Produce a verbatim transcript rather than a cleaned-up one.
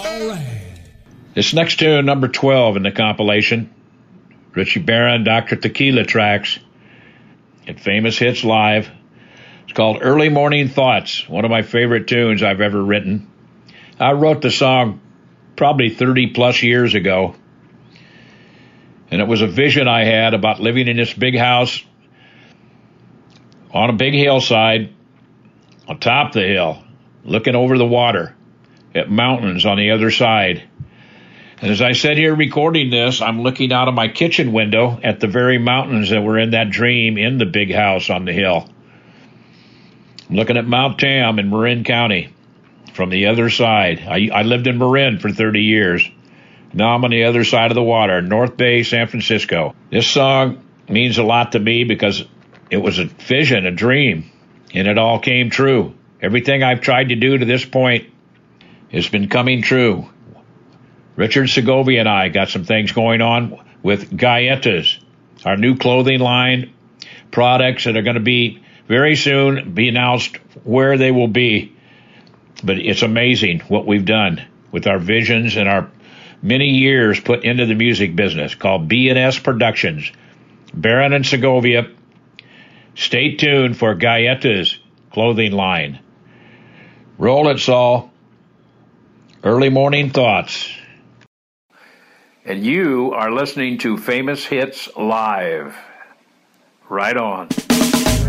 This next tune, number twelve in the compilation, Richie Barron, Doctor Tequila Tracks, at Famous Hits Live. It's called Early Morning Thoughts, one of my favorite tunes I've ever written. I wrote the song probably thirty plus years ago, and it was a vision I had about living in this big house on a big hillside, on top of the hill, looking over the water at mountains on the other side. And as I sit here recording this, I'm looking out of my kitchen window at the very mountains that were in that dream in the big house on the hill. I'm looking at Mount Tam in Marin County from the other side. I, I lived in Marin for thirty years. Now I'm on the other side of the water, North Bay, San Francisco. This song means a lot to me because it was a vision, a dream, and it all came true. Everything I've tried to do to this point has been coming true. Richard Segovia and I got some things going on with Galletas, our new clothing line, products that are going to be very soon be announced where they will be. But it's amazing what we've done with our visions and our many years put into the music business, called B and S Productions. Barron and Segovia, stay tuned for Galletas clothing line. Roll it, Saul. Early Morning Thoughts. And you are listening to Famous Hits Live. Right on.